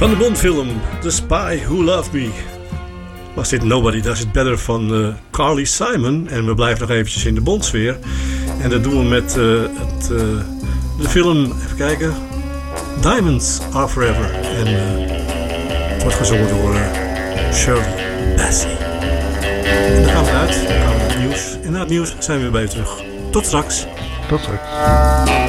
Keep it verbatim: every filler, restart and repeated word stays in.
Van de Bondfilm The Spy Who Loved Me was dit Nobody Does It Better van uh, Carly Simon. En we blijven nog eventjes in de Bondsfeer. En dat doen we met uh, het, uh, de film, even kijken, Diamonds Are Forever. En uh, het wordt gezongen door uh, Shirley Bassey. En dan gaan we uit, dan gaan we naar het nieuws. En na het nieuws zijn we weer bij je terug. Tot straks. Tot straks.